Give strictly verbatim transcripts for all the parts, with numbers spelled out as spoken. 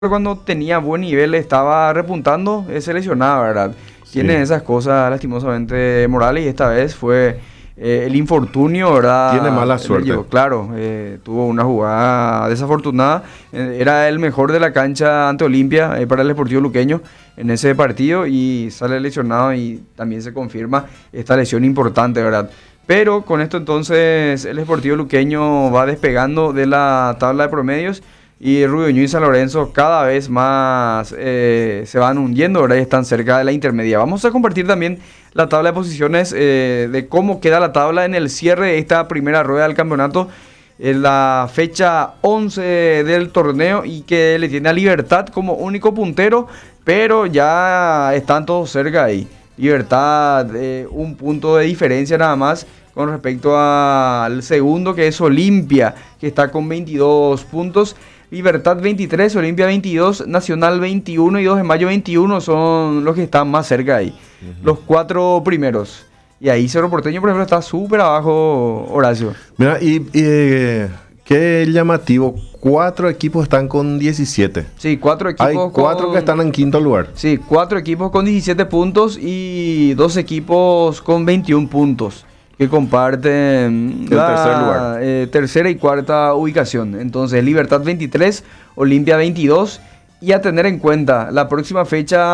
cuando tenía buen nivel estaba repuntando, es seleccionado, ¿verdad? Sí, Tiene esas cosas lastimosamente Morales y esta vez fue eh, el infortunio, tiene ¿verdad? mala Le suerte. llevó, claro, eh, tuvo una jugada desafortunada. Eh, era el mejor de la cancha ante Olimpia eh, para el Sportivo Luqueño en ese partido y sale lesionado y también se confirma esta lesión importante, ¿verdad? Pero con esto entonces el Sportivo Luqueño va despegando de la tabla de promedios y Rubio Ñu y San Lorenzo cada vez más eh, se van hundiendo, ¿verdad? Y están cerca de la intermedia. Vamos a compartir también la tabla de posiciones eh, de cómo queda la tabla en el cierre de esta primera rueda del campeonato. En la fecha once del torneo y que le tiene a Libertad como único puntero, pero ya están todos cerca ahí. Libertad, eh, un punto de diferencia nada más con respecto al segundo que es Olimpia, que está con veintidós puntos. Libertad veintitrés, Olimpia veintidós, Nacional veintiuno y dos de Mayo veintiuno son los que están más cerca ahí. Ujú. Los cuatro primeros. Y ahí Cerro Porteño, por ejemplo, está súper abajo, Horacio. Mira, y, y, eh, qué llamativo. Cuatro equipos están con diecisiete. Sí, cuatro Hay equipos cuatro con... que están en quinto lugar. Sí, cuatro equipos con diecisiete puntos y dos equipos con veintiún puntos que comparten El tercer lugar. eh, tercera y cuarta ubicación. Entonces, Libertad veintitrés, Olimpia veintidós. Y a tener en cuenta, la próxima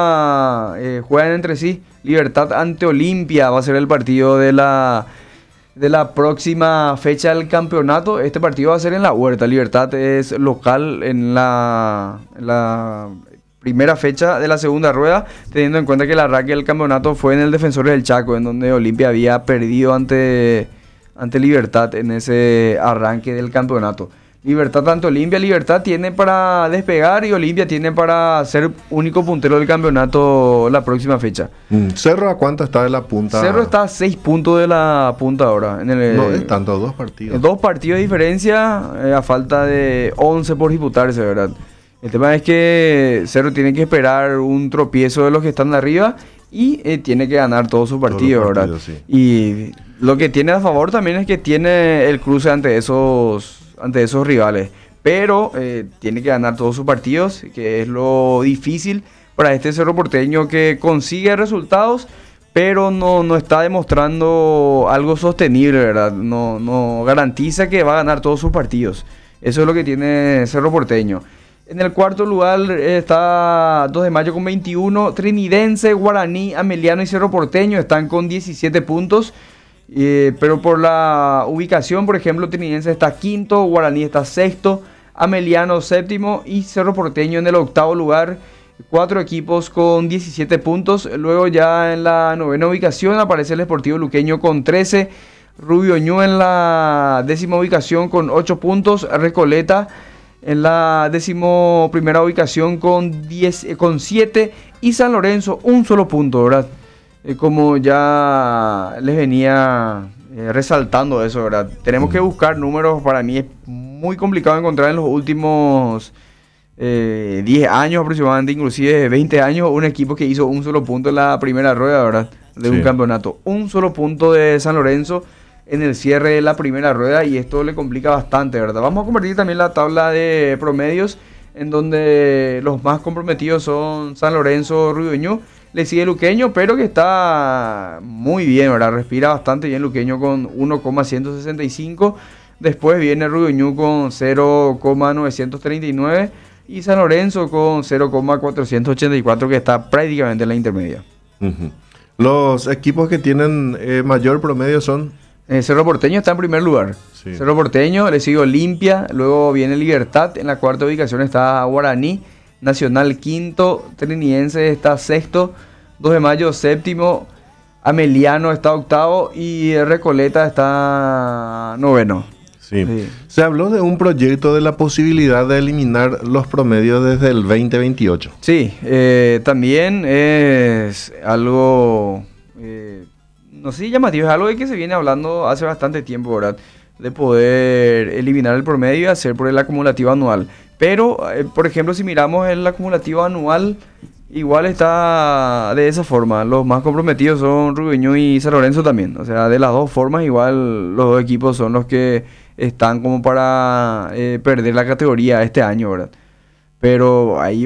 fecha eh, juegan entre sí. Libertad ante Olimpia va a ser el partido de la, de la próxima fecha del campeonato. Este partido va a ser en la Huerta. Libertad es local en la, en la primera fecha de la segunda rueda, teniendo en cuenta que el arranque del campeonato fue en el Defensores del Chaco, en donde Olimpia había perdido ante, ante Libertad en ese arranque del campeonato. Libertad ante Olimpia, Libertad tiene para despegar y Olimpia tiene para ser único puntero del campeonato la próxima fecha. Mm, ¿Cerro a cuánto está de la punta? Cerro está a seis puntos de la punta ahora. En el, No es tanto, dos partidos. Dos partidos de diferencia eh, a falta de once por disputarse, ¿verdad? El tema es que Cerro tiene que esperar un tropiezo de los que están arriba y eh, tiene que ganar todos sus Todos los partidos, ¿verdad? partidos, sí. Y lo que tiene a favor también es que tiene el cruce ante esos, ante esos rivales. Pero eh, tiene que ganar todos sus partidos, que es lo difícil para este Cerro Porteño que consigue resultados, pero no, no está demostrando algo sostenible, ¿verdad? No, no garantiza que va a ganar todos sus partidos. Eso es lo que tiene Cerro Porteño. En el cuarto lugar está dos de Mayo con veintiuno. Trinidense, Guaraní, Ameliano y Cerro Porteño están con diecisiete puntos. Eh, pero por la ubicación, por ejemplo, Trinidense está quinto, Guaraní está sexto, Ameliano séptimo y Cerro Porteño en el octavo lugar. Cuatro equipos con diecisiete puntos. Luego ya en la novena ubicación aparece el Sportivo Luqueño con trece. Rubio Ñu en la décima ubicación con ocho puntos. Recoleta en la décimo primera ubicación con diez, eh, con siete. Y San Lorenzo un solo punto, ¿verdad? Eh, como ya les venía eh, resaltando eso, ¿verdad? Tenemos que buscar números, para mí es muy complicado encontrar en los últimos eh, diez años aproximadamente, inclusive veinte años, un equipo que hizo un solo punto en la primera rueda, ¿verdad? De un Sí. campeonato. Un solo punto de San Lorenzo en el cierre de la primera rueda y esto le complica bastante, ¿verdad? Vamos a compartir también la tabla de promedios en donde los más comprometidos son San Lorenzo, Rubio Ñu. Le sigue Luqueño, pero que está muy bien, ¿verdad? Respira bastante bien Luqueño con uno coma ciento sesenta y cinco. Después viene Rubio Ñu con cero coma novecientos treinta y nueve y San Lorenzo con cero coma cuatrocientos ochenta y cuatro, que está prácticamente en la intermedia. Ujú. Los equipos que tienen eh, mayor promedio son... Eh, Cerro Porteño está en primer lugar. Sí. Cerro Porteño, le sigue Olimpia, luego viene Libertad, en la cuarta ubicación está Guaraní, Nacional quinto, Trinidense está sexto, dos de Mayo séptimo, Ameliano está octavo y Recoleta está noveno. Sí. Sí. Se habló de un proyecto de la posibilidad de eliminar los promedios desde el veinte veintiocho. Sí, eh, también es algo, eh, no sé si llamativo, es algo de que se viene hablando hace bastante tiempo, ¿verdad? De poder eliminar el promedio y hacer por el acumulativo anual. Pero, eh, por ejemplo, si miramos el acumulativo anual, igual está de esa forma. Los más comprometidos son Rubio Ñu y San Lorenzo también. O sea, de las dos formas, igual los dos equipos son los que están como para eh, perder la categoría este año, ¿verdad? pero ahí